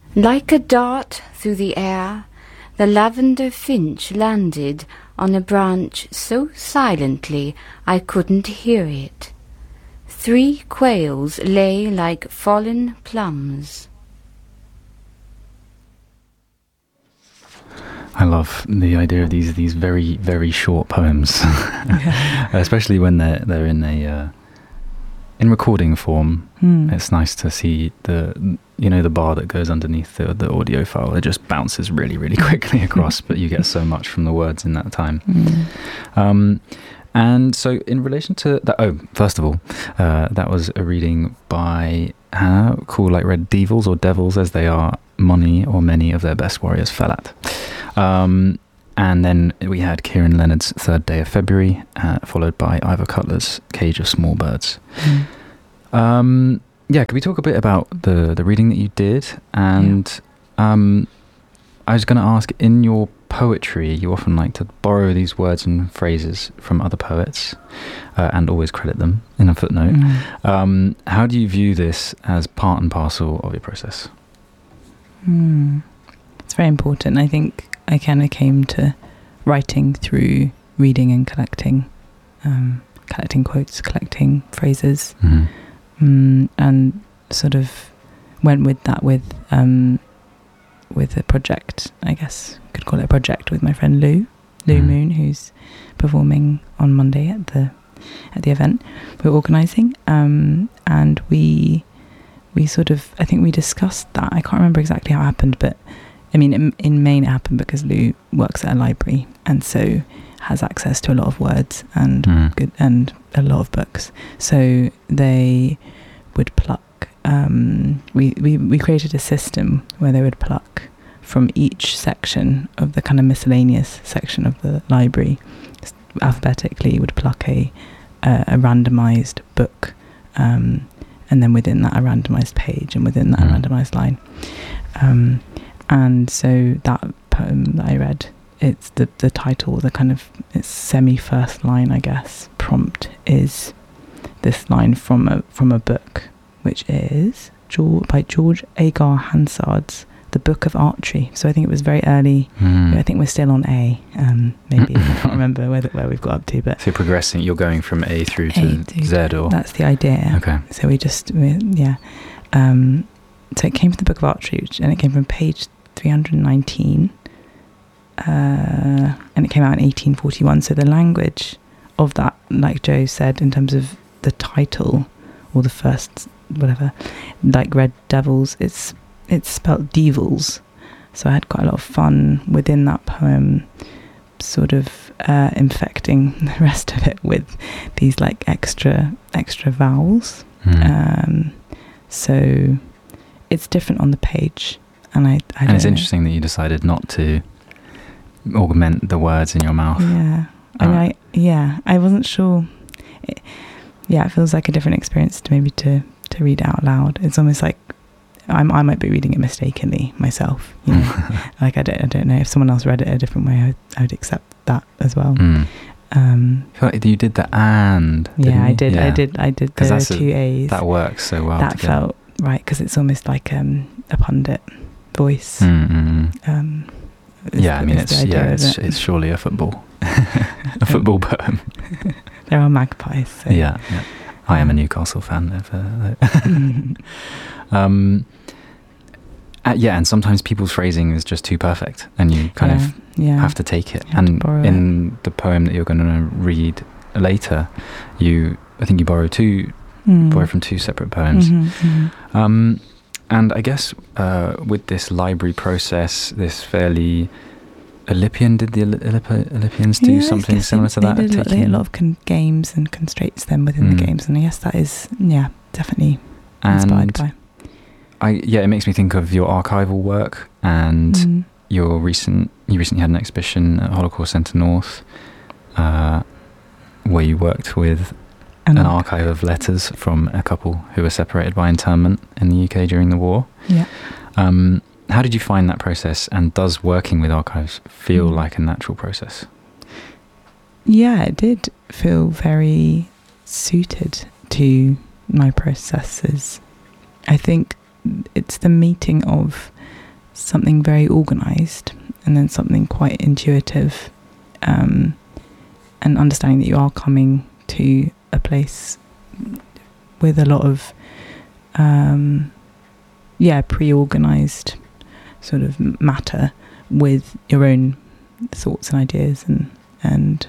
Like a dart through the air, the lavender finch landed on a branch so silently I couldn't hear it. 3 quails lay like fallen plums. I love the idea of these very, very short poems, especially when they're in a in recording form. It's nice to see the bar that goes underneath the audio file. It just bounces really, really quickly across, but you get so much from the words in that time. And so in relation to that, first of all, that was a reading by Hannah, called like Red Devils or Devils as they are, Moni or Many of Their Best Warriors Fell At. And then we had Kieran Leonard's Third Day of February, followed by Ivor Cutler's Cage of Small Birds. Could we talk a bit about the reading that you did? And I was going to ask, in your poetry, you often like to borrow these words and phrases from other poets and always credit them in a footnote. How do you view this as part and parcel of your process? It's very important. I think I kind of came to writing through reading and collecting quotes, collecting phrases, and sort of went with that with a project. I guess you could call it a project with my friend Lou Moon, who's performing on Monday at the event we're organising, and we sort of, I think we discussed that. I can't remember exactly how it happened, but I mean, in Maine it happened because Lou works at a library and so has access to a lot of words and and a lot of books. So they would pluck. We created a system where they would pluck from each section of the kind of miscellaneous section of the library, alphabetically, would pluck a randomised book, and then within that a randomised page, and within that a randomised line. And so that poem that I read, it's the title, the kind of, it's semi-first line, I guess, prompt is this line from a book, which is by George Agar Hansard's The Book of Archery. So I think it was very early. I think we're still on A, maybe. I can't remember where we've got up to. But so you're progressing, you're going from A through to Z, or? That's the idea. Okay. So so it came from the Book of Archery, and it came from page 319, and it came out in 1841. So the language of that, like Joe said, in terms of the title or the first whatever, like Red Devils, it's spelt devils. So I had quite a lot of fun within that poem, sort of infecting the rest of it with these like extra vowels. So it's different on the page, and I and it's interesting that you decided not to augment the words in your mouth. I wasn't sure. It feels like a different experience to maybe to read it out loud. It's almost like I might be reading it mistakenly myself, you know. Like I don't know if someone else read it a different way, I would accept that as well. You did the and. I did the 2 A's. That works so well. That together. felt right, because it's almost like a pundit voice. It's surely a football football poem. There are magpies. So. Yeah. I am a Newcastle fan. And sometimes people's phrasing is just too perfect, and you kind of have to take it. And in the poem that you're going to read later, I think you borrow from 2 separate poems. And I guess with this library process, this fairly Ellippian, did the Ellippians do something similar to that? They did a lot of games and constraints them within the games, and I guess that is definitely inspired by. It makes me think of your archival work, and you recently had an exhibition at Holocaust Centre North, where you worked with an archive of letters from a couple who were separated by internment in the UK during the war. Yeah. How did you find that process, and does working with archives feel like a natural process? Yeah, it did feel very suited to my processes. I think it's the meeting of something very organised, and then something quite intuitive, and understanding that you are coming to a place with a lot of pre-organised sort of matter with your own thoughts and ideas and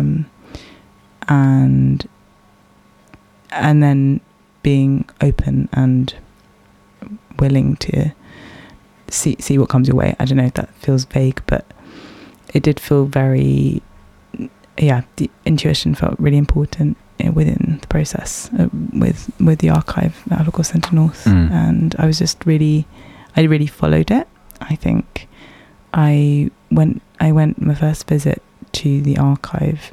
then being open and willing to see what comes your way. I don't know if that feels vague, but it did feel very, the intuition felt really important within the process with the archive at Holocaust Centre North. And I was just I really followed it. I think I went my first visit to the archive,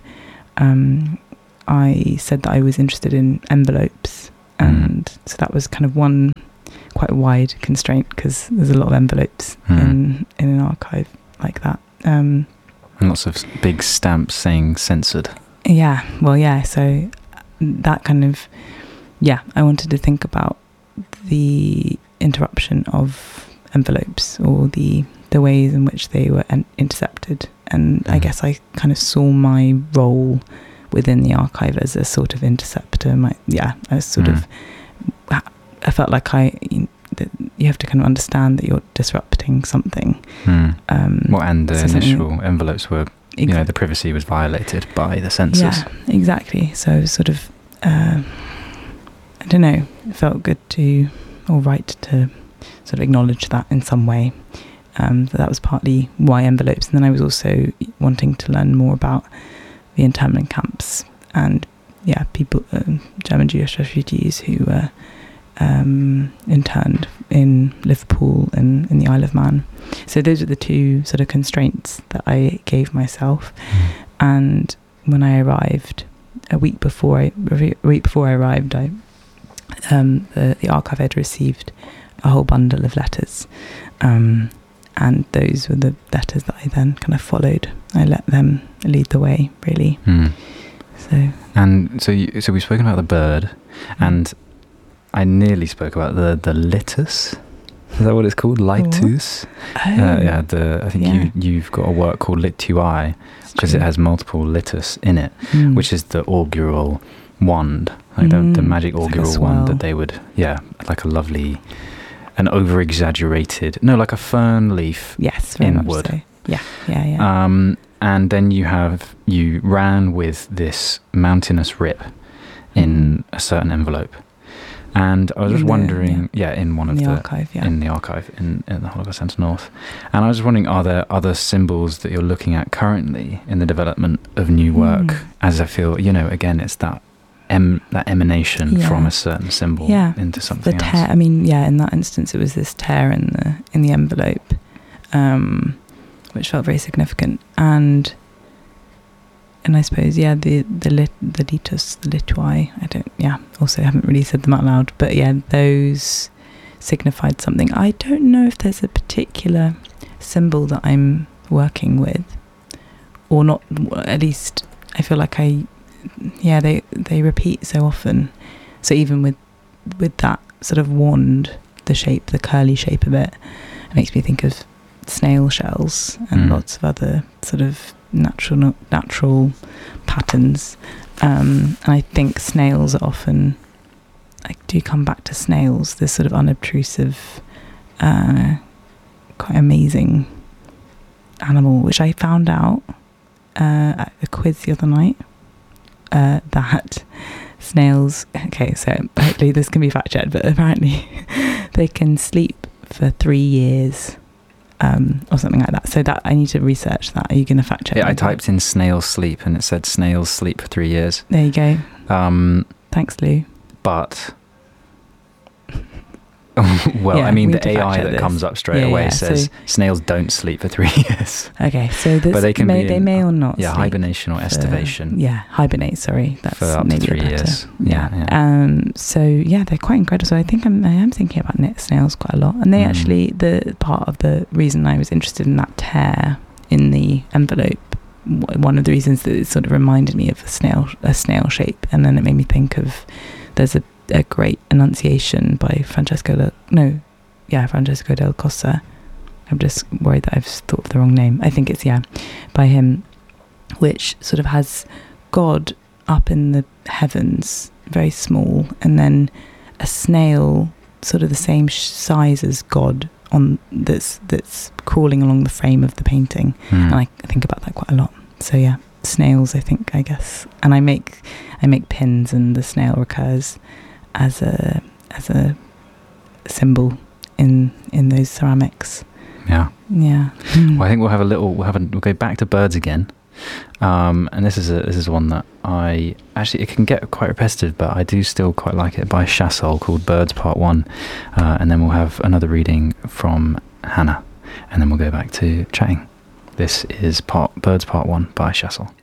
I said that I was interested in envelopes, and so that was kind of one quite wide constraint, because there's a lot of envelopes in an archive like that, and lots of big stamps saying censored. So that kind of I wanted to think about the interruption of envelopes, or the ways in which they were intercepted, and I guess I kind of saw my role within the archive as a sort of interceptor. I felt like that you have to kind of understand that you're disrupting something. And the initial envelopes were, the privacy was violated by the censors. Yeah, exactly. So sort of, I don't know, it felt good right to sort of acknowledge that in some way. That was partly why envelopes. And then I was also wanting to learn more about the internment camps and people, German Jewish refugees who were interned in Liverpool and in the Isle of Man. So those are the two sort of constraints that I gave myself. And when I arrived, a week before I arrived, the archive had received a whole bundle of letters, and those were the letters that I then kind of followed. I let them lead the way, really. So we've spoken about the bird, and I nearly spoke about the litus. Is that what it's called? Litus? I think you've got a work called Litui, because it has multiple litus in it, which is the augural wand, like the magic augural wand that they would, like a lovely, an over-exaggerated, like a fern leaf in wood. So. Yeah. And then you ran with this mountainous rip in a certain envelope. And I was just wondering, in the archive in the Holocaust Centre North. And I was just wondering, are there other symbols that you're looking at currently in the development of new work? As I feel, again, it's that emanation from a certain symbol into something else. I mean, in that instance, it was this tear in the envelope, which felt very significant. And I suppose, the litus, the litui, also haven't really said them out loud, but those signified something. I don't know if there's a particular symbol that I'm working with, or not. At least I feel like they repeat so often. So even with that sort of wand, the curly shape of it makes me think of snail shells and lots of other sort of natural patterns, and I think snails are often, I do come back to snails, this sort of unobtrusive, quite amazing animal, which I found out at a quiz the other night, that snails, so hopefully this can be fact checked, but apparently they can sleep for 3 years, or something like that. So that I need to research that. Are you going to fact check? Yeah, I typed in snail sleep and it said snails sleep for 3 years. There you go. Thanks, Lou. But the AI that comes up straight away says snails don't sleep for 3 years. Okay, so this, but they may or not. Yeah, hibernation or estivation. Hibernate. Sorry, that's for up to 3 years. Yeah. They're quite incredible. So I think I am thinking about snails quite a lot, and they actually, the part of the reason I was interested in that tear in the envelope, one of the reasons that it sort of reminded me of a snail shape, and then it made me think of there's a great Annunciation by Francesco del Costa, I'm just worried that I've thought of the wrong name. I think it's, by him, which sort of has God up in the heavens, very small, and then a snail sort of the same size as God on that's crawling along the frame of the painting. And I think about that quite a lot. So yeah, snails, I guess. And I make pins, and the snail recurs as a symbol in those ceramics. Yeah. Well, I think we'll go back to birds again. And this is one that it can get quite repetitive, but I do still quite like it, by Chassol, called Birds Part 1. And then we'll have another reading from Hannah, and then we'll go back to chatting. This is Birds Part 1 by Chassol.